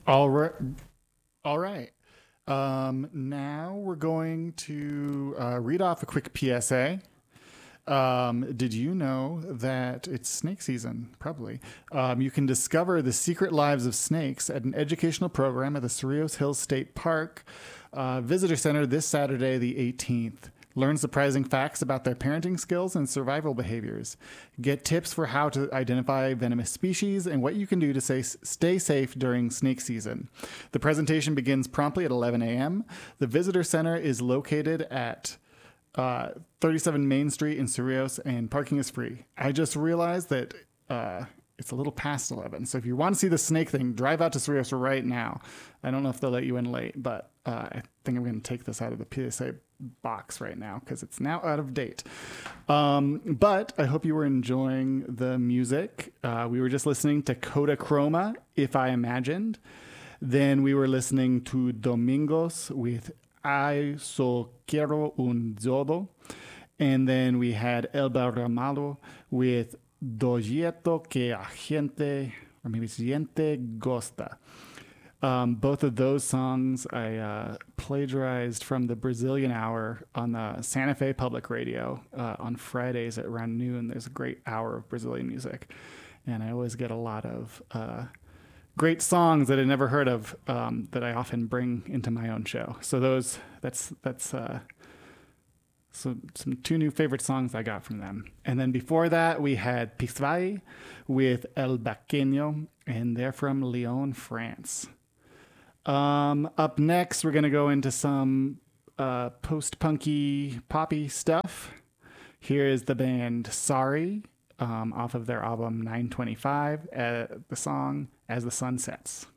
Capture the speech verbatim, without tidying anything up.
All right. All right. Um, now we're going to uh, read off a quick P S A. Um, did you know that it's snake season? Probably. Um, you can discover the secret lives of snakes at an educational program at the Cerritos Hills State Park uh, Visitor Center this Saturday, the eighteenth. Learn surprising facts about their parenting skills and survival behaviors. Get tips for how to identify venomous species and what you can do to say, stay safe during snake season. The presentation begins promptly at eleven a.m. The Visitor Center is located at uh, thirty-seven Main Street in Cerritos, and parking is free. I just realized that uh, it's a little past eleven. So if you want to see the snake thing, drive out to Cerritos right now. I don't know if they'll let you in late, but uh, I think I'm going to take this out of the P S A box right now because it's now out of date. Um, but I hope you were enjoying the music. Uh, we were just listening to Coda Chroma, If I Imagined. Then we were listening to Domingos with I So Quiero Un Zodo. And then we had Elba Ramalho with Doyeto que a gente, or maybe gente gosta. Um, both of those songs I uh, plagiarized from the Brazilian Hour on the Santa Fe Public Radio uh, on Fridays at around noon. There's a great hour of Brazilian music, and I always get a lot of uh, great songs that I never heard of um, that I often bring into my own show. So those that's that's uh, so some two new favorite songs I got from them. And then before that we had Pisvai with El Baqueño, and they're from Lyon, France. Um, up next, we're going to go into some uh, post-punky poppy stuff. Here is the band Sorry um, off of their album nine twenty-five, uh, the song As the Sun Sets.